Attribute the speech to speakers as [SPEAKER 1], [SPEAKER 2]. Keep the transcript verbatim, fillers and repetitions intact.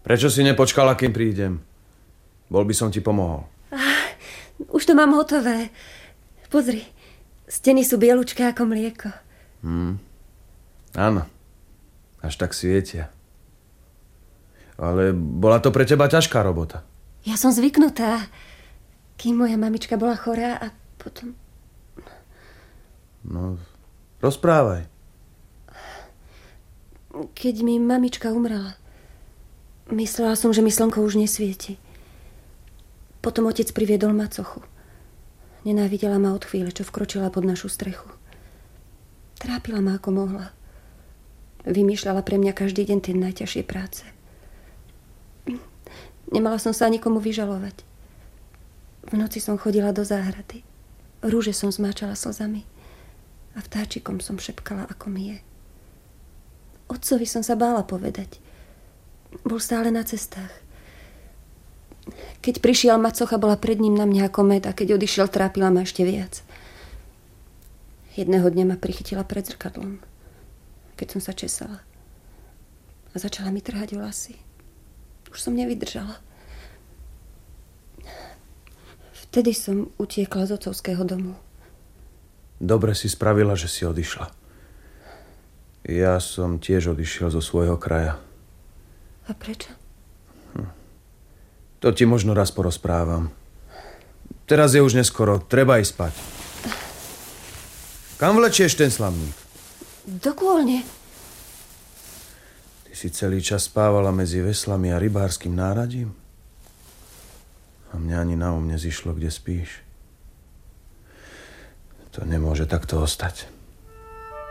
[SPEAKER 1] Prečo si nepočkala, kým prídem? Bol by som ti pomohol.
[SPEAKER 2] Ah, už to mám hotové. Pozri, steny sú bielučké ako mlieko.
[SPEAKER 1] Hmm. Áno, až tak svietia. Ale bola to pre teba ťažká robota.
[SPEAKER 2] Ja som zvyknutá, kým moja mamička bola chorá a potom...
[SPEAKER 1] No, rozprávaj.
[SPEAKER 2] Keď mi mamička umrela, myslela som, že mi slnko už nesvieti. Potom otec priviedol macochu. Nenávidela ma od chvíle, čo vkročila pod našu strechu. Trápila ma ako mohla. Vymýšľala pre mňa každý deň tie najťažšie práce. Nemala som sa nikomu vyžalovať. V noci som chodila do záhrady. Rúže som zmáčala slzami a vtáčikom som šepkala, ako mi je. Otcovi som sa bála povedať. Bol stále na cestách. Keď prišiel macocha, bola pred ním na mňa ako med a keď odišiel, trápila ma ešte viac. Jedného dňa ma prichytila pred zrkadlom, keď som sa česala. A začala mi trhať vlasy. Už som nevydržala. Vtedy som utiekla z otcovského domu.
[SPEAKER 1] Dobre si spravila, že si odišla. Ja som tiež odišiel zo svojho kraja.
[SPEAKER 2] A prečo?
[SPEAKER 1] Hm. To ti možno raz porozprávam. Teraz je už neskoro, treba ísť spať. Kam vlečieš ten slamník?
[SPEAKER 2] Do kôlne.
[SPEAKER 1] Ty si celý čas spávala medzi veslami a rybárskym náradím? A mňa ani na um nezišlo, kde spíš. To nemôže takto ostať.